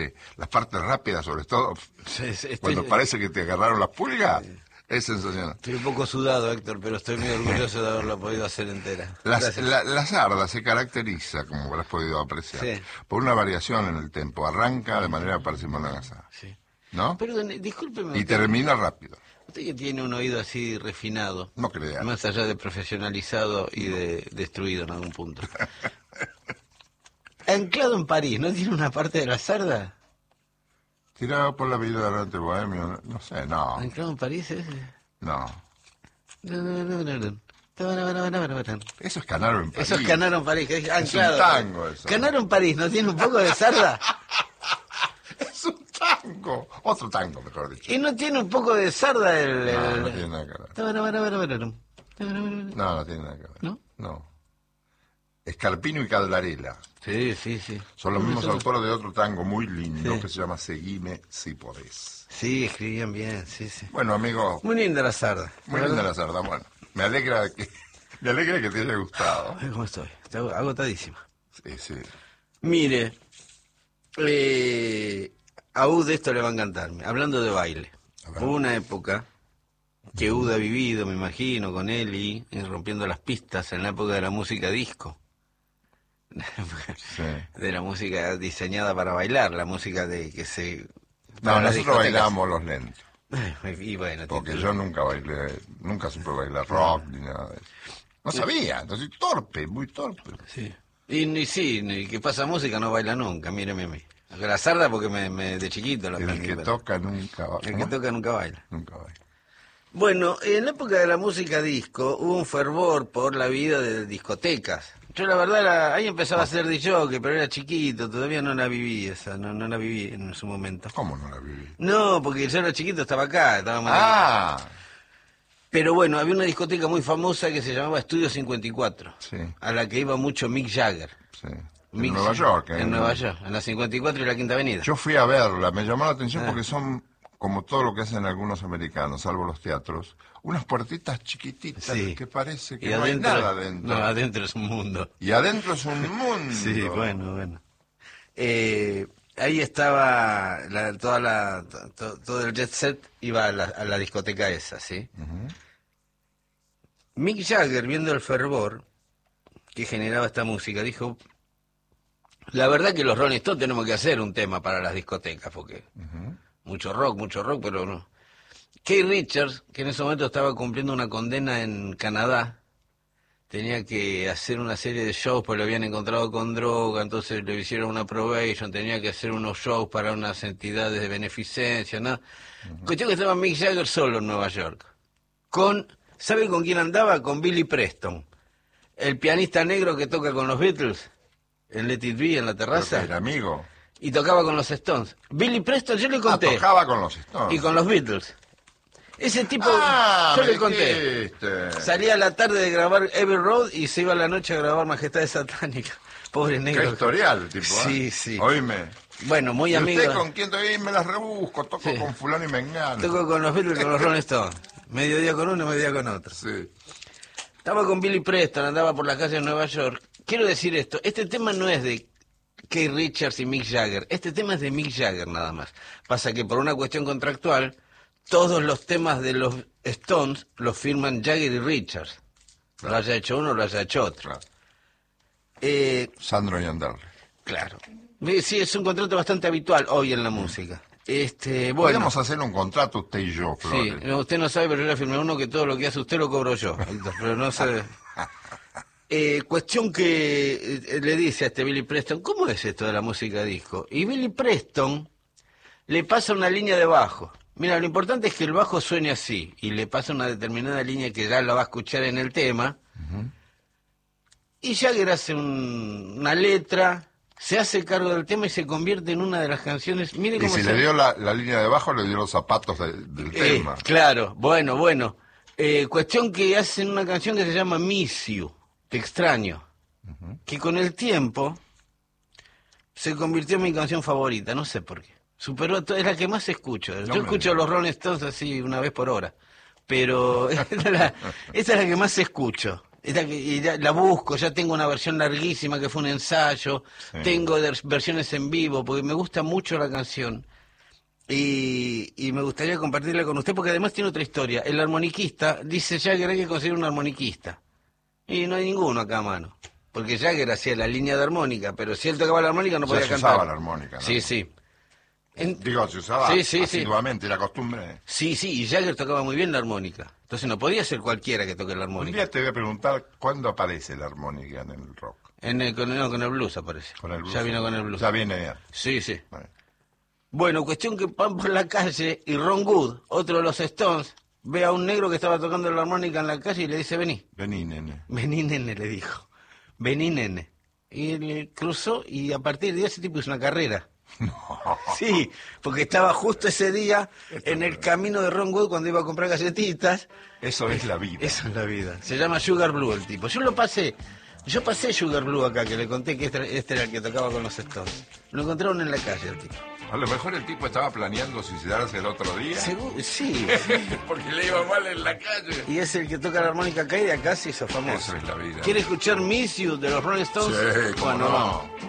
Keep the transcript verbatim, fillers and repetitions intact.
que las partes rápidas, sobre todo, Sí, sí, estoy- cuando parece que te agarraron las pulgas, es sensacional. Estoy un poco sudado, Héctor, pero estoy muy orgulloso de haberla podido hacer entera. Las, Gracias. la, la sarda se caracteriza, como habrás podido apreciar, Sí. por una variación en el tempo. Arranca de manera parsimoniosa, Sí. ¿no? Perdón, discúlpeme. Y usted, termina rápido. usted que tiene un oído así refinado, No creas. más allá de profesionalizado y de destruido en algún punto. Anclado en París, ¿no tiene una parte de la sarda? Tirado por la vida de Errante Bohemio, no sé, no, Anclado en París es... no. Eso es Canaro en París. Eso es Canaro en París, que es anclado. un tango eso. Canaro en París, ¿no tiene un poco de sarda? Es un tango. Otro tango, mejor dicho. ¿Y no tiene un poco de sarda el...? No, el- no tiene nada que ver. ¿No? No, no tiene nada que ver. ¿No? No. Escarpino y Caldarela Sí, sí, sí. son los mismos Nosotros- autores de otro tango muy lindo Sí. que se llama Seguime si podés. Sí, escribían bien, sí, sí. Bueno, amigo, Muy linda la sarda. muy linda la sarda. Bueno, me alegra que me alegra que te haya gustado. Ay, ¿cómo estoy? Estoy agotadísima. Sí, sí. Mire, eh, a Uda esto le va a encantar. Hablando de baile, A ver. hubo una época que Uda ha vivido, me imagino, con Eli, eh, rompiendo las pistas en la época de la música disco. Sí. De la música diseñada para bailar, la música de que se... No, para las nosotros discotecas. bailamos los lentos. Ay, y bueno, Porque tiene- yo nunca bailé, nunca supe bailar rock ni nada de eso. No sabía, entonces torpe, muy torpe. Sí. Y, y sí, y que pasa música no baila nunca, míreme a mí. La sarda porque me, me- de chiquito la El aprendí, que pero toca nunca baila. el que toca nunca baila. Nunca baila. Bueno, en la época de la música disco hubo un fervor por la vida de discotecas. Yo la verdad la- ahí empezaba a ser D J, pero era chiquito, todavía no la viví esa, no, no la viví en su momento. ¿Cómo no la viví? No, porque yo era chiquito, estaba acá, estábamos ahí. Ah, Pero bueno, había una discoteca muy famosa que se llamaba Estudio cincuenta y cuatro, sí, a la que iba mucho Mick Jagger. sí. En Mick Nueva Jagger, York. En Nueva York, en la cincuenta y cuatro y la Quinta Avenida. Yo fui a verla, me llamó la atención Ah. porque son, como todo lo que hacen algunos americanos, salvo los teatros, unas puertitas chiquititas Sí. que parece que Y no adentro, hay nada adentro. no, adentro es un mundo. Y adentro es un mundo. Sí, bueno, bueno. Eh, ahí estaba la- toda la, to- todo el jet set iba a la, a la discoteca esa, ¿sí? Ujú. Mick Jagger, viendo el fervor que generaba esta música, dijo, la verdad que los Rolling Stones tenemos que hacer un tema para las discotecas, porque Ujú. mucho rock, mucho rock, pero no. Keith Richards, que en ese momento estaba cumpliendo una condena en Canadá, tenía que hacer una serie de shows porque lo habían encontrado con droga, entonces le hicieron una probation, tenía que hacer unos shows para unas entidades de beneficencia, ¿no? Cuestión que estaba Mick Jagger solo en Nueva York. Con, ¿sabe con quién andaba? Con Billy Preston, el pianista negro que toca con los Beatles, en Let It Be, en la Pero terraza, que era amigo. y tocaba con los Stones. Billy Preston, yo le Ah, conté, tocaba con los Stones. y con los Beatles. Ese tipo, Ah, yo me le conté. dijiste. Salía a la tarde de grabar Abbey Road y se iba a la noche a grabar Majestades Satánicas. Pobre Qué negro. historial, el tipo, ¿eh? Sí, sí. Oíme. Bueno, muy ¿Y amigo. usted con quién te me las rebusco? Toco Sí. con fulano y mengano. Toco con los Beatles y con los Rolling Stones. Mediodía con uno, mediodía con otro. Sí. Estaba con Billy Preston, andaba por las calles de Nueva York. Quiero decir esto, este tema no es de Keith Richards y Mick Jagger. Este tema es de Mick Jagger nada más. Pasa que por una cuestión contractual, todos los temas de los Stones los firman Jagger y Richards. Lo haya hecho uno, lo haya hecho otro. Claro. Eh, Sandro y Anderle. claro. Eh, Sí, es un contrato bastante habitual hoy en la música. Este, bueno, Podríamos hacer un contrato usted y yo, sí, Flores. no, usted no sabe, pero yo le firmé uno que todo lo que hace usted lo cobro yo. Héctor, pero no sé. Eh, cuestión que eh, le dice a este Billy Preston, ¿cómo es esto de la música disco? Y Billy Preston le pasa una línea de bajo. Mira, lo importante es que el bajo suene así, y le pasa una determinada línea que ya la va a escuchar en el tema. Y Jagger hace un- una letra, se hace cargo del tema y se convierte en una de las canciones. Mire Y cómo si se... le dio la, la línea de abajo, le dio los zapatos de- del Eh, tema. claro, bueno, bueno. Eh, cuestión que hacen una canción que se llama Miss You, Te extraño, que con el tiempo se convirtió en mi canción favorita, no sé por qué. Superó a to- es la que más escucho. Yo me escucho a los Rolling Stones así una vez por hora, pero esta es la, esta es la que más escucho. Esta que- y ya la busco, ya tengo una versión larguísima que fue un ensayo, Sí. tengo de- versiones en vivo, porque me gusta mucho la canción. Y, y me gustaría compartirla con usted, porque además tiene otra historia. El armoniquista, dice Jagger, hay que conseguir un armoniquista. Y no hay ninguno acá a mano. Porque Jagger hacía la línea de armónica, pero si él tocaba la armónica no Ya podía se cantar. usaba la armónica, ¿no? Sí, sí. En- Digo, se usaba Sí, sí, sí. asiduamente, la costumbre. Sí, sí, y Jagger tocaba muy bien la armónica. Entonces no podía ser cualquiera que toque la Un armónica. día te voy a preguntar cuándo aparece la armónica en el rock. En el, con, no, con el blues aparece. Con el blues. Ya vino con el blues. Ya viene. Sí, sí. Bueno. Bueno, cuestión que van por la calle y Ron Wood, otro de los Stones, ve a un negro que estaba tocando la armónica en la calle y le dice, vení. Vení, nene. Vení, nene, le dijo. Vení, nene. Y él cruzó y a partir de ese tipo hizo una carrera. Sí, porque estaba justo ese día en el camino de Ron Wood cuando iba a comprar galletitas. Eso es la vida. Eso es la vida. Se llama Sugar Blue el tipo. Yo lo pasé. Yo pasé Sugar Blue acá, que le conté que este, este era el que tocaba con los Stones. Lo encontraron en la calle el tipo. A lo mejor el tipo estaba planeando suicidarse el otro día. Seguro, sí. Porque le iba mal en la calle. Y es el que toca la armónica acá y de acá se hizo famoso. Eso es la vida. ¿Quiere escuchar Miss You de los Rolling Stones? Sí, cómo Bueno, no. vamos.